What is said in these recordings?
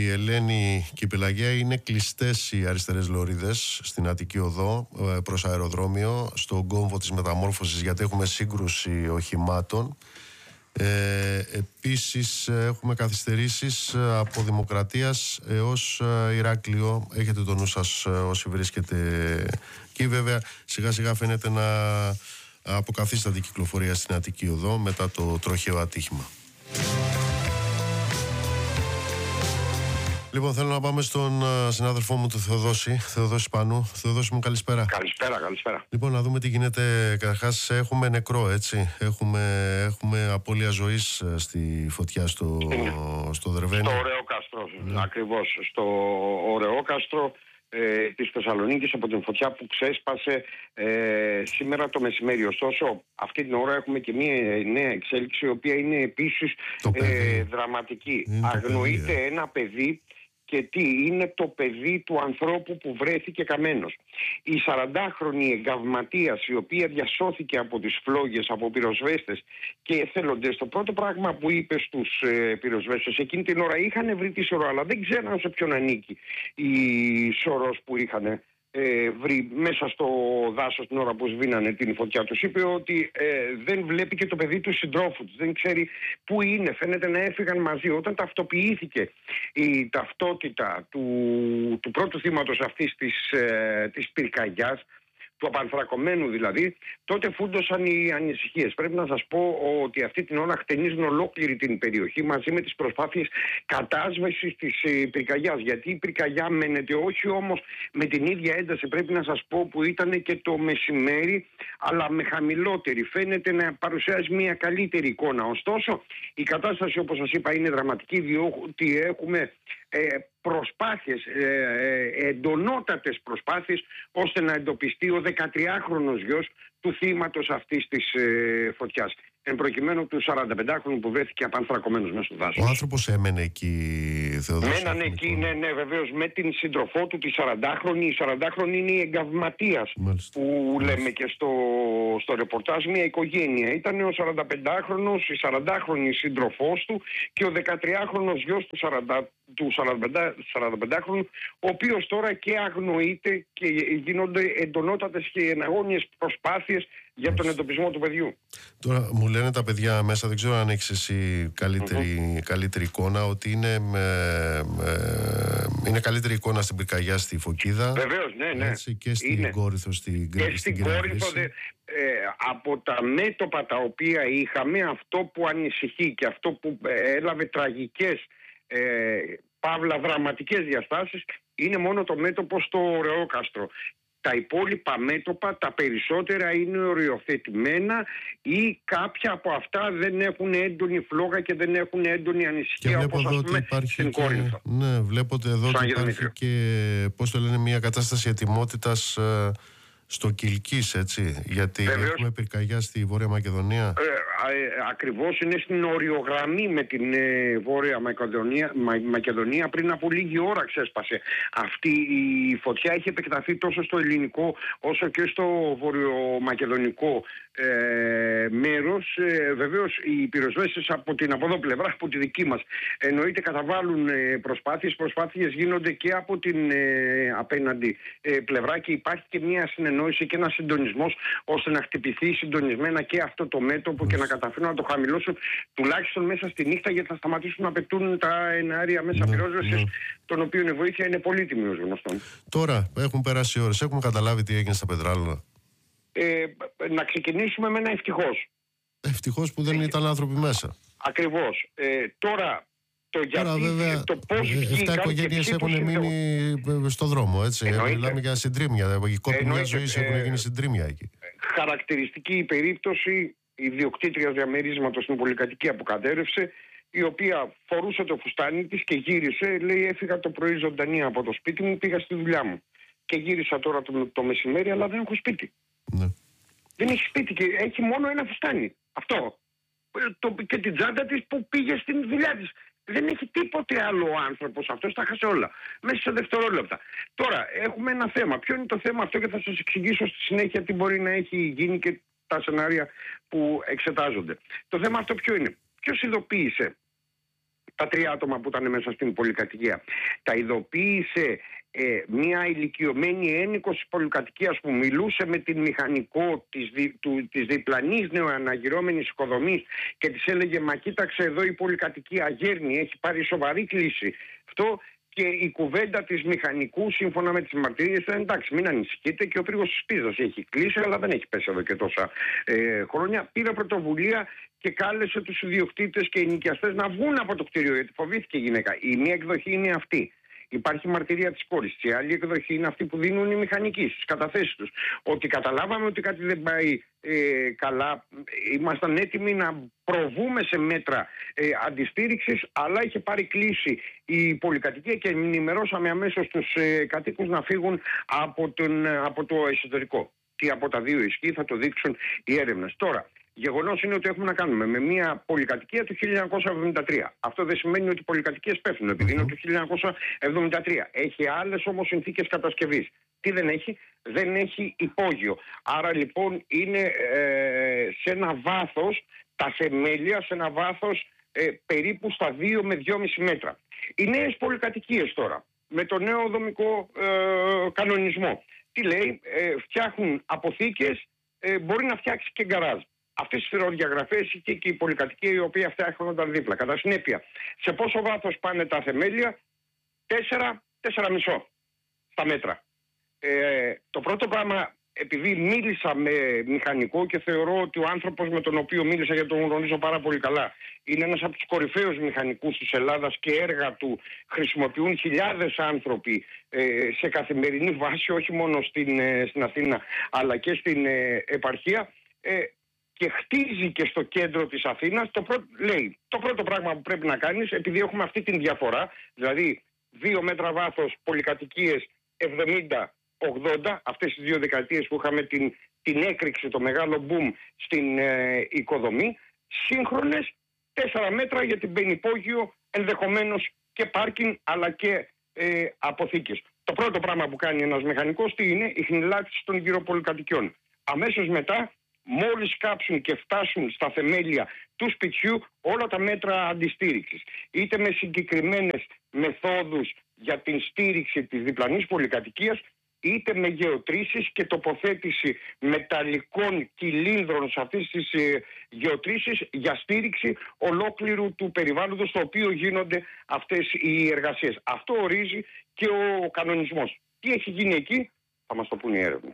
Ελένη και η Πελαγία, είναι κλειστές οι αριστερές λωρίδες στην Αττική Οδό προς αεροδρόμιο, στον κόμβο της μεταμόρφωσης, γιατί έχουμε σύγκρουση οχημάτων. Επίσης έχουμε καθυστερήσεις από Δημοκρατίας έως Ηράκλειο. Έχετε το νου σας όσοι βρίσκεται εκεί. Βέβαια σιγά σιγά φαίνεται να αποκαθίσταται η κυκλοφορία στην Αττική Οδό μετά το τροχαίο ατύχημα. Λοιπόν, θέλω να πάμε στον συνάδελφό μου, τον Θεοδόση Πανού. Θεοδόση μου, καλησπέρα. Καλησπέρα. Λοιπόν, να δούμε τι γίνεται. Καταρχάς, έχουμε νεκρό, έτσι. Έχουμε απώλεια ζωής στη φωτιά στο Δερβαίνι. Στο Ωρεόκαστρο, ακριβώς. Στο Ωρεόκαστρο της Θεσσαλονίκης, από την φωτιά που ξέσπασε σήμερα το μεσημέρι. Ωστόσο, αυτή την ώρα έχουμε και μια νέα εξέλιξη, η οποία είναι επίσης δραματική. Αγνοείται ένα παιδί. Και τι είναι το παιδί του ανθρώπου που βρέθηκε καμένος. Η 40χρονη εγκαυματίας, η οποία διασώθηκε από τις φλόγες, από πυροσβέστες και εθελοντές, το πρώτο πράγμα που είπε στους πυροσβέστες εκείνη την ώρα, είχαν βρει τη σωρό, αλλά δεν ξέραν σε ποιον ανήκει η σωρός που είχαν βρει μέσα στο δάσος την ώρα που σβήνανε την φωτιά. Τους είπε ότι δεν βλέπει και το παιδί του συντρόφου τους, δεν ξέρει πού είναι, φαίνεται να έφυγαν μαζί. Όταν ταυτοποιήθηκε η ταυτότητα του πρώτου θύματος αυτής της πυρκαγιάς, του απανθρακωμένου δηλαδή, τότε φούντωσαν οι ανησυχίες. Πρέπει να σας πω ότι αυτή την ώρα χτενίζουν ολόκληρη την περιοχή μαζί με τις προσπάθειες κατάσβεσης της πυρκαγιάς. Γιατί η πυρκαγιά μένεται, όχι όμως με την ίδια ένταση, πρέπει να σας πω, που ήταν και το μεσημέρι, αλλά με χαμηλότερη. Φαίνεται να παρουσιάζει μια καλύτερη εικόνα. Ωστόσο, η κατάσταση, όπως σας είπα, είναι δραματική, διότι έχουμε προσπάθειες, εντονότατες προσπάθειες, ώστε να εντοπιστεί ο 13χρονος γιος του θύματος αυτής της φωτιάς. Εν προκειμένου του 45χρονου που βρέθηκε απανθρακωμένος μέσα στο δάσος. Ο άνθρωπος έμενε εκεί, Θεοδόση? Μένανε εκεί, ναι, βεβαίως, με την σύντροφό του, τη 40χρονη. Η 40χρονη είναι η εγκαυματίας, που λέμε και στο ρεπορτάζ, μια οικογένεια. Ήταν ο 45χρονος, η 40χρονη σύντροφός του και ο 13χρονος γιος του 45χρονου, ο οποίος τώρα και αγνοείται και γίνονται εντονότατες και εναγώνιες προσπάθειες για τον εντοπισμό του παιδιού. Τώρα μου λένε τα παιδιά μέσα, δεν ξέρω αν έχεις εσύ καλύτερη εικόνα, ότι είναι καλύτερη εικόνα στην πυρκαγιά στη Φωκίδα. Βεβαίως, ναι. Έτσι, και στην Κόρινθο, στην Κόρινθο. Από τα μέτωπα τα οποία είχαμε, αυτό που ανησυχεί και αυτό που έλαβε τραγικές παύλα δραματικές διαστάσεις, είναι μόνο το μέτωπο στο Ωρεόκαστρο. Τα υπόλοιπα μέτωπα, τα περισσότερα είναι οριοθετημένα ή κάποια από αυτά δεν έχουν έντονη φλόγα και δεν έχουν έντονη ανησυχία, όπως ας πούμε στην Κόρινθο. Ναι, βλέπω εδώ ότι υπάρχει και, πώς το λένε, μια κατάσταση ετοιμότητας στο Κιλκής, έτσι, γιατί έχουμε πυρκαγιά στη Βόρεια Μακεδονία. Ακριβώς, είναι στην οριογραμμή με την Βόρεια Μακεδονία. Πριν από λίγη ώρα ξέσπασε αυτή η φωτιά. Έχει επεκταθεί τόσο στο ελληνικό όσο και στο βορειομακεδονικό μέρος. Βεβαίως οι πυροσβέστες από την από εδώ πλευρά, από τη δική μας, εννοείται καταβάλουν προσπάθειες γίνονται και από την απέναντι πλευρά, και υπάρχει και μια συνεννόηση και ένα συντονισμός ώστε να χτυπηθεί συντονισμένα και αυτό το μέτωπο και να καταφέρουν να το χαμηλώσουν τουλάχιστον μέσα στη νύχτα, γιατί θα σταματήσουν να πετούν τα εναέρια μέσα πυρόσβεσης, των οποίων η βοήθεια είναι πολύτιμη ως γνωστόν. Τώρα έχουν περάσει ώρες, έχουμε καταλάβει τι έγινε στα Πετράλωνα? Να ξεκινήσουμε με ένα ευτυχώς. Ευτυχώς που δεν ήταν άνθρωποι μέσα. Ακριβώς. Τώρα το γιατί, βέβαια, το πώς 7 οικογένειες έχουν μείνει στο δρόμο, έτσι. Μιλάμε για συντρίμμια. Οι κόποι μιας ζωής έχουν γίνει συντρίμια εκεί. Χαρακτηριστική η περίπτωση, η ιδιοκτήτρια διαμερίσματος στην πολυκατοικία που κατέρευσε, η οποία φορούσε το φουστάνι της και γύρισε. Λέει, έφυγα το πρωί ζωντανή από το σπίτι μου, πήγα στη δουλειά μου. Και γύρισα τώρα το μεσημέρι, αλλά δεν έχω σπίτι. Ναι. Δεν έχει σπίτι και έχει μόνο ένα φουστάνι. Αυτό. Και την τσάντα της που πήγε στην δουλειά της. Δεν έχει τίποτε άλλο ο άνθρωπος αυτός, τα χάσε όλα. Μέσα σε δευτερόλεπτα. Τώρα έχουμε ένα θέμα. Ποιο είναι το θέμα αυτό, και θα σας εξηγήσω στη συνέχεια τι μπορεί να έχει γίνει και τα σενάρια που εξετάζονται. Το θέμα αυτό ποιο είναι? Ποιος ειδοποίησε τα 3 άτομα που ήταν μέσα στην πολυκατοικία. Τα ειδοποίησε μια ηλικιωμένη ένικος της πολυκατοικίας που μιλούσε με την μηχανικό της διπλανής νεοαναγυρώμενης οικοδομής και της έλεγε «Μα κοίταξε εδώ η πολυκατοικία γέρνει, έχει πάρει σοβαρή κλίση». Αυτό, και η κουβέντα της μηχανικού σύμφωνα με τις μαρτυρίες ήταν «Εντάξει, μην ανησυχείτε, και ο πύργος της Πίζας έχει κλείσει, αλλά δεν έχει πέσει εδώ και τόσα χρόνια». Πήρε πρωτοβουλία και κάλεσε τους ιδιοκτήτες και οι νοικιαστές να βγουν από το κτίριο, γιατί φοβήθηκε η γυναίκα. Η μία εκδοχή είναι αυτή. Υπάρχει μαρτυρία της κόρης. Η άλλη εκδοχή είναι αυτή που δίνουν οι μηχανικοί στις καταθέσεις τους. Ότι καταλάβαμε ότι κάτι δεν πάει καλά. Ήμασταν έτοιμοι να προβούμε σε μέτρα αντιστήριξης, αλλά είχε πάρει κλίση η πολυκατοικία και ενημερώσαμε αμέσως τους κατοίκους να φύγουν από το εσωτερικό. Τι από τα δύο ισχύει θα το δείξουν οι έρευνες. Τώρα, γεγονός είναι ότι έχουμε να κάνουμε με μια πολυκατοικία του 1973. Αυτό δεν σημαίνει ότι οι πολυκατοικίες πέφτουν, επειδή είναι του 1973. Έχει άλλες όμως συνθήκες κατασκευής. Τι δεν έχει? Δεν έχει υπόγειο. Άρα λοιπόν είναι σε ένα βάθος, τα θεμέλια σε ένα βάθος περίπου στα 2 με 2,5 μέτρα. Οι νέες πολυκατοικίες τώρα, με το νέο δομικό κανονισμό, τι λέει? Φτιάχνουν αποθήκες, μπορεί να φτιάξει και γκαράζ. Αυτές τις σφαιροδιαγραφές και η πολυκατοικία η οποία φτιάχνονταν δίπλα. Κατά συνέπεια, σε πόσο βάθος πάνε τα θεμέλια? 4,5 στα μέτρα. Το πρώτο πράγμα, επειδή μίλησα με μηχανικό και θεωρώ ότι ο άνθρωπος με τον οποίο μίλησα, γιατί τον γνωρίζω πάρα πολύ καλά, είναι ένας από τους κορυφαίους μηχανικούς της Ελλάδας και έργα του χρησιμοποιούν χιλιάδες άνθρωποι σε καθημερινή βάση, όχι μόνο στην Αθήνα αλλά και στην επαρχία, και χτίζει και στο κέντρο της Αθήνας. Λέει, το πρώτο πράγμα που πρέπει να κάνεις, επειδή έχουμε αυτή την διαφορά, δηλαδή 2 μέτρα βάθος πολυκατοικίες 70-80, αυτές τις 2 δεκαετίες που είχαμε την έκρηξη, το μεγάλο boom στην οικοδομή, σύγχρονες 4 μέτρα για την πενυπόγειο, ενδεχομένως και πάρκινγκ αλλά και αποθήκες. Το πρώτο πράγμα που κάνει ένας μηχανικός τι είναι? Η χνηλάτιση των γύρω πολυκατοικιών. Αμέσως μετά, μόλις κάψουν και φτάσουν στα θεμέλια του σπιτιού, όλα τα μέτρα αντιστήριξης, είτε με συγκεκριμένες μεθόδους για την στήριξη της διπλανής πολυκατοικίας, είτε με γεωτρήσεις και τοποθέτηση μεταλλικών κυλίνδρων σε αυτές τις γεωτρήσεις για στήριξη ολόκληρου του περιβάλλοντος στο οποίο γίνονται αυτές οι εργασίες. Αυτό ορίζει και ο κανονισμός. Τι έχει γίνει εκεί θα μας το πούν οι έρευνες.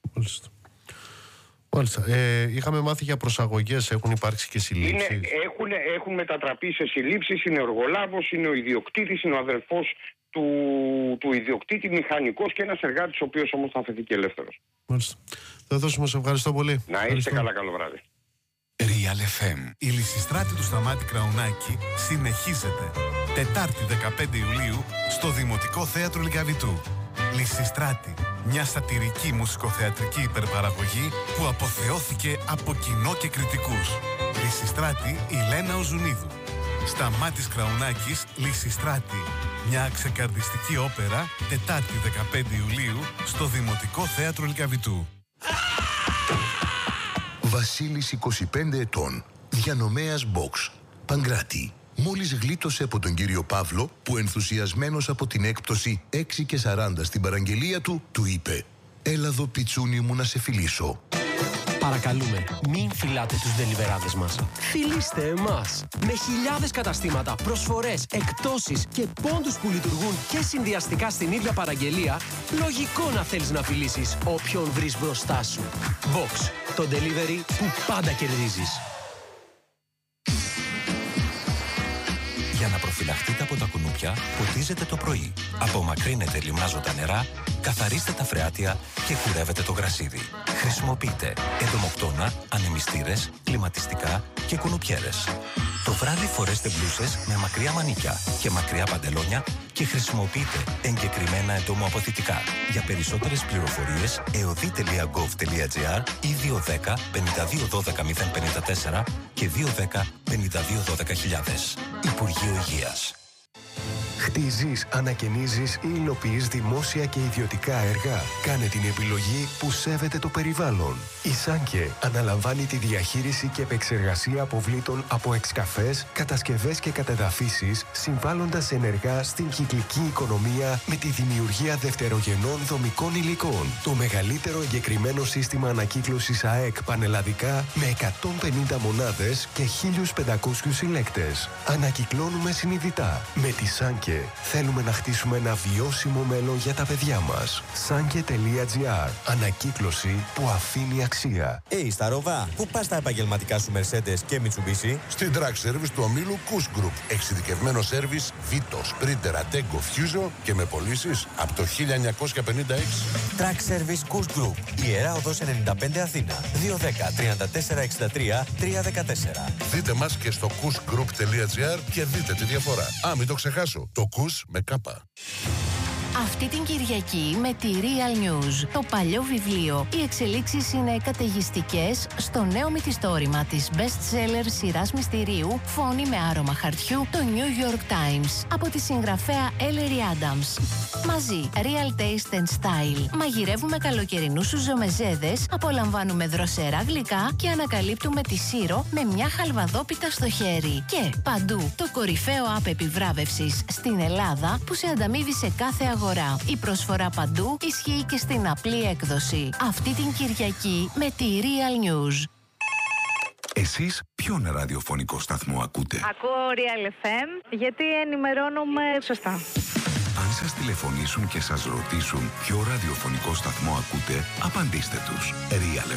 Μάλιστα. Είχαμε μάθει για προσαγωγές, έχουν υπάρξει και συλλήψεις? Έχουν μετατραπεί σε συλλήψεις, είναι ο εργολάβος, είναι ο ιδιοκτήτης, είναι ο αδερφός του ιδιοκτήτη, μηχανικός και ένας εργάτης ο οποίος όμως θα φεθεί και ελεύθερος. Μάλιστα. Θα δώσουμε, σε ευχαριστώ πολύ. Να είστε καλά, καλό βράδυ. Real FM. Η Λυσιστράτη του Σταμάτη Κραουνάκη συνεχίζεται. Τετάρτη 15 Ιουλίου στο Δημοτικό Θέατρο Λυκαβητού. Λυσιστράτη. Μια σατυρική μουσικοθεατρική υπερπαραγωγή που αποθεώθηκε από κοινό και κριτικούς. Λυσιστράτη η Λένα Οζουνίδου. Σταμάτης Κραουνάκης, Λυσιστράτη. Μια ξεκαρδιστική όπερα, Τετάρτη 15 Ιουλίου στο Δημοτικό Θέατρο Λυκαβητού. Βασίλης 25 ετών, διανομέας box, Παγκράτη. Μόλις γλίτωσε από τον κύριο Παύλο που ενθουσιασμένος από την έκπτωση 6,40 στην παραγγελία του είπε «Έλα εδώ πιτσούνι μου να σε φιλήσω». Παρακαλούμε, μην φιλάτε τους ντελιβεράδες μας. Φιλήστε εμάς. Με χιλιάδες καταστήματα, προσφορές, εκπτώσεις και πόντους που λειτουργούν και συνδυαστικά στην ίδια παραγγελία, λογικό να θέλεις να φιλήσεις όποιον βρεις μπροστά σου. Box, το delivery που πάντα κερδίζεις. Για να προφυλαχτείτε από τα κουνούπια, ποτίζετε το πρωί. Απομακρύνετε λιμνάζοντα νερά, καθαρίστε τα φρεάτια και κουρεύετε το γρασίδι. Χρησιμοποιείτε εντομοκτώνα, ανεμιστήρες, κλιματιστικά και κουνουπιέρες. Το βράδυ φορέστε μπλούσες με μακριά μανίκια και μακριά παντελόνια και χρησιμοποιείτε εγκεκριμένα εντομοαποθητικά. Για περισσότερες πληροφορίες, eodi.gov.gr ή 210 52 12 054 και 210 52 12 000. Υπουργείο Υγείας. Χτίζεις, ανακαινίζεις ή υλοποιείς δημόσια και ιδιωτικά έργα. Κάνε την επιλογή που σέβεται το περιβάλλον. Η Σάνκε αναλαμβάνει τη διαχείριση και επεξεργασία αποβλήτων από εξκαφές, κατασκευές και κατεδαφίσεις, συμβάλλοντας ενεργά στην κυκλική οικονομία με τη δημιουργία δευτερογενών δομικών υλικών. Το μεγαλύτερο εγκεκριμένο σύστημα ανακύκλωσης ΑΕΚ πανελλαδικά με 150 μονάδες και 1.500 συλλέκτες. Ανακυκλώνουμε συνειδητά. Με τη Σάνκε θέλουμε να χτίσουμε ένα βιώσιμο μέλλον για τα παιδιά μας. Sanke.gr. Ανακύκλωση που αφήνει αξία. Σταρόβα, πού πας τα επαγγελματικά σου Mercedes και Mitsubishi? Στην Track Service του ομίλου Kuss Group. Εξειδικευμένο σέρβις Vito, Sprinter, Ateco, Fuso και με πωλήσεις από το 1956. Track Service Kuss Group. Ιερά Οδός 95 Αθήνα. 210 34 63 314. Δείτε μας και στο kussgroup.gr και δείτε τη διαφορά. Μην το ξεχάσω. Το Kuss με κάπα. Αυτή την Κυριακή με τη Real News. Το παλιό βιβλίο. Οι εξελίξεις είναι καταιγιστικές στο νέο μυθιστόρημα της best-seller σειράς μυστηρίου Φόνη με άρωμα χαρτιού, το New York Times. Από τη συγγραφέα Ellery Adams. Μαζί, Real Taste and Style. Μαγειρεύουμε καλοκαιρινούς σουζομεζέδες, απολαμβάνουμε δροσερά γλυκά και ανακαλύπτουμε τη Σύρο με μια χαλβαδόπιτα στο χέρι. Και παντού, το κορυφαίο app επιβράβευσης στην Ελλάδα που σε ανταμείβει σε κάθε αγορά. Η προσφορά παντού ισχύει και στην απλή έκδοση. Αυτή την Κυριακή με τη Real News. Εσείς ποιον ραδιοφωνικό σταθμό ακούτε? Ακούω Real FM γιατί ενημερώνομαι σωστά. Αν σας τηλεφωνήσουν και σας ρωτήσουν ποιο ραδιοφωνικό σταθμό ακούτε, απαντήστε τους. Real